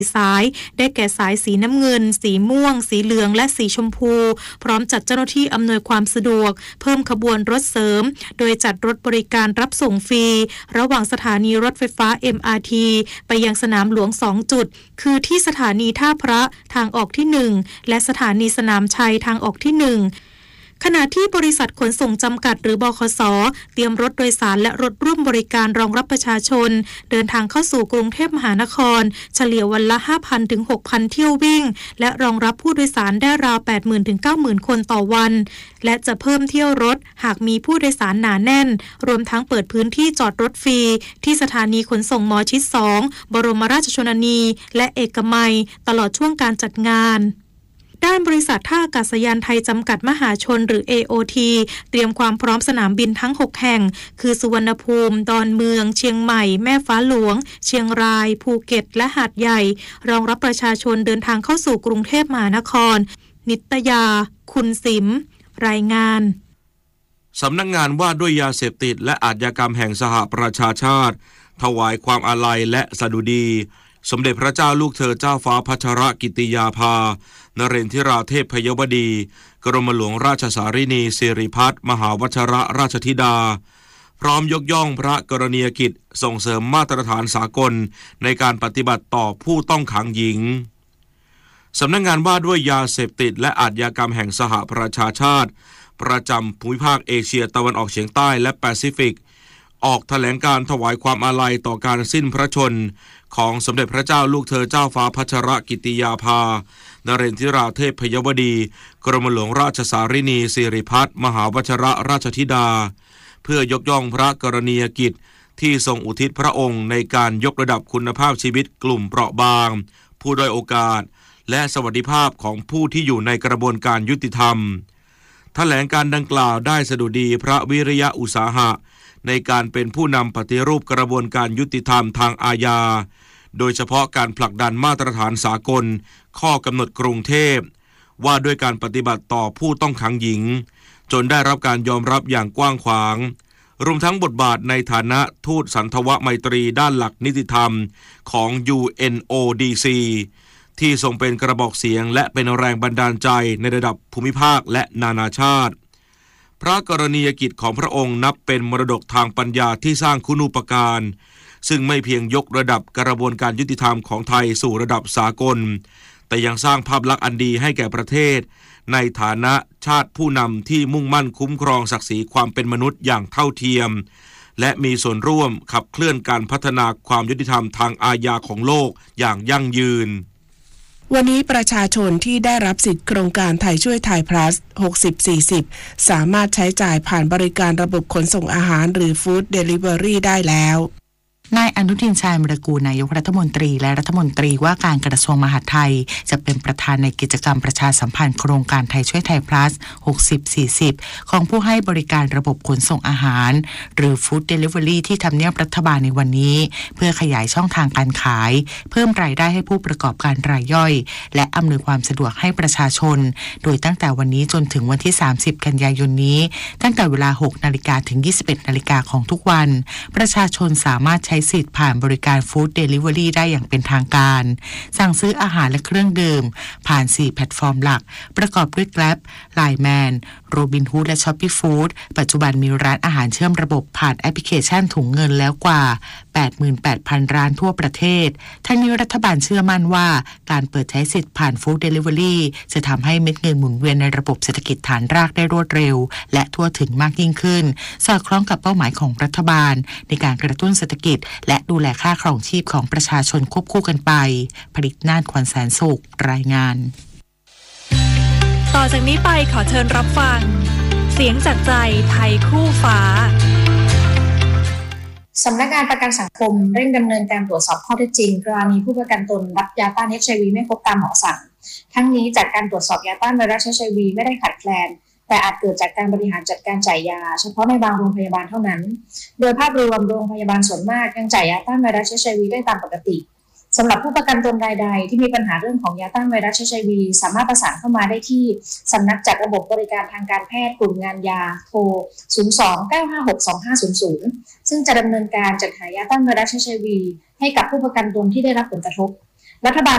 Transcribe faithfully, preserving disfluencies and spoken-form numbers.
สายได้แก่สายสีน้ำเงินสีม่วงสีเหลืองและสีชมพูพร้อมจัดเจ้าหน้าที่อำนวยความสะดวกเพิ่มขบวนรถเสริมโดยจัดรถบริการรับส่งฟรีระหว่างสถานีรถไฟฟ้า เอ็ม อาร์ ที ไปยังสนามหลวงสองจุดคือที่สถานีท่าพระทางออกที่หนึ่งและสถานีสนามชัยทางออกที่หนึ่งขณะที่บริษัทขนส่งจำกัดหรือบขส.เตรียมรถโดยสารและรถร่วมบริการรองรับประชาชนเดินทางเข้าสู่กรุงเทพมหานครเฉลี่ยวันละ ห้าพัน ถึง หกพัน เที่ยววิ่งและรองรับผู้โดยสารได้ราว แปดหมื่น ถึง เก้าหมื่น คนต่อวันและจะเพิ่มเที่ยวรถหากมีผู้โดยสารหนาแน่นรวมทั้งเปิดพื้นที่จอดรถฟรีที่สถานีขนส่งหมอชิดสองบรมราชชนนีและเอกมัยตลอดช่วงการจัดงานด้านบริษัทท่าอากาศยานไทยจำกัดมหาชนหรือ เอ โอ ที เตรียมความพร้อมสนามบินทั้งหกแห่งคือสุวรรณภูมิดอนเมืองเชียงใหม่แม่ฟ้าหลวงเชียงรายภูเก็ตและหาดใหญ่รองรับประชาชนเดินทางเข้าสู่กรุงเทพมหานครนิตยาคุณสิมรายงานสำนักงานว่าด้วยยาเสพติดและอาชญากรรมแห่งสหประชาชาติถวายความอาลัยและสดุดีสมเด็จพระเจ้าลูกเธอเจ้าฟ้าพัชรกิติยาภานเรนทิราเทพยวดีกรมหลวงราชสารินีสิริพัฒน์มหาวชิรราชธิดาพร้อมยกย่องพระกรณียกิจส่งเสริมมาตรฐานสากลในการปฏิบัติต่อผู้ต้องขังหญิงสำนักงานว่าด้วยยาเสพติดและอาชญากรรมแห่งสหประชาชาติประจำภูมิภาคเอเชียตะวันออกเฉียงใต้และแปซิฟิกออกแถลงการถวายความอาลัยต่อการสิ้นพระชนม์ของสมเด็จพระเจ้าลูกเธอเจ้าฟ้าพัชรกิติยาภานเรนทิราเทพยวดีกรมหลวงราชสารินีสิริพัฒน์มหาวชิรราชธิดาเพื่อยกย่องพระกรณียกิจที่ทรงอุทิศพระองค์ในการยกระดับคุณภาพชีวิตกลุ่มเปราะบางผู้ด้อยโอกาสและสวัสดิภาพของผู้ที่อยู่ในกระบวนการยุติธรรมแถลงการดังกล่าวได้สดุดีพระวิริยะอุตสาหะในการเป็นผู้นำปฏิรูปกระบวนการยุติธรรมทางอาญาโดยเฉพาะการผลักดันมาตรฐานสากลข้อกำหนดกรุงเทพว่าด้วยการปฏิบัติต่อผู้ต้องขังหญิงจนได้รับการยอมรับอย่างกว้างขวางรวมทั้งบทบาทในฐานะทูตสันทวไมตรีด้านหลักนิติธรรมของ ยู เอ็น โอ ดี ซี ที่ทรงเป็นกระบอกเสียงและเป็นแรงบันดาลใจในระดับภูมิภาคและนานาชาติพระกรณียกิจของพระองค์นับเป็นมรดกทางปัญญาที่สร้างคุณูปการซึ่งไม่เพียงยกระดับกระบวนการยุติธรรมของไทยสู่ระดับสากลแต่ยังสร้างภาพลักษณ์อันดีให้แก่ประเทศในฐานะชาติผู้นำที่มุ่งมั่นคุ้มครองศักดิ์ศรีความเป็นมนุษย์อย่างเท่าเทียมและมีส่วนร่วมขับเคลื่อนการพัฒนาความยุติธรรมทางอาญาของโลกอย่างยั่งยืนวันนี้ประชาชนที่ได้รับสิทธิโครงการไทยช่วยไทย plus หกสิบ สี่สิบ สามารถใช้จ่ายผ่านบริการระบบขนส่งอาหารหรือ Food Delivery ได้แล้วนายอนุทินชาญวิรากูลนายกรัฐมนตรีและรัฐมนตรีว่าการกระทรวงมหาดไทยจะเป็นประธานในกิจกรรมประชาสัมพันธ์โครงการไทยช่วยไทย plus หกสิบ สี่สิบ ของผู้ให้บริการระบบขนส่งอาหารหรือ Food Delivery ที่ทำเนียบรัฐบาลในวันนี้เพื่อขยายช่องทางการขายเพิ่มรายได้ให้ผู้ประกอบการรายย่อยและอำนวยความสะดวกให้ประชาชนโดยตั้งแต่วันนี้จนถึงวันที่สามสิบกันยายนนี้ตั้งแต่เวลา หกนาฬิกา ถึง ยี่สิบเอ็ดนาฬิกาของทุกวันประชาชนสามารถใช้สิทธิ์ผ่านบริการ Food Delivery ได้อย่างเป็นทางการสั่งซื้ออาหารและเครื่องดื่มผ่านสี่แพลตฟอร์มหลักประกอบด้วย Grab ไลน์ แมน Robinhood และ Shopee Food ปัจจุบันมีร้านอาหารเชื่อมระบบผ่านแอปพลิเคชันถุงเงินแล้วกว่า แปดหมื่นแปดพัน ร้านทั่วประเทศทั้งนี้รัฐบาลเชื่อมั่นว่าการเปิดใช้สิทธิ์ผ่าน Food Delivery จะทำให้เม็ดเงินหมุนเวียนในระบบเศรษฐกิจฐานรากได้รวดเร็วและทั่วถึงมากยิ่งขึ้นสอดคล้องกับเป้าหมายของรัฐบาลในการกระตุ้นเศรษฐกิจและดูแลค่าครองชีพของประชาชนควบคู่กันไปผลิตน่านขวัญแสนสุขรายงานต่อจากนี้ไปขอเชิญรับฟังเสียงจากใจไทยคู่ฟ้าสำนักงานประกันสังคมเร่งดำเนินการตรวจสอบข้อเท็จจริงกรณีผู้ประกันตนรับยาต้าน เอช ไอ วี ไม่ครบตามหมอสั่งทั้งนี้จากการตรวจสอบยาต้านไวรัส เอช ไอ วี ไม่ได้ขาดแคลนแต่อาจเกิดจากการบริหารจัดการจ่ายยาเฉพาะในบางโรงพยาบาลเท่านั้นโดยภาพรวมโรงพยาบาลส่วนมากยังจ่ายยาต้านไวรัส เอช ไอ วี ได้ตามปกติสำหรับผู้ประกันตนรายใดที่มีปัญหาเรื่องของยาต้านไวรัส เอช ไอ วี สามารถประสานเข้ามาได้ที่สำนักจัดระบบบริการทางการแพทย์กลุ่มงานยาโทรศูนย์ สอง เก้า ห้า หก สอง ห้า ศูนย์ ศูนย์ซึ่งจะดำเนินการจัดหายาต้านไวรัส เอช ไอ วี ให้กับผู้ประกันตนที่ได้รับผลกระทบรัฐบาล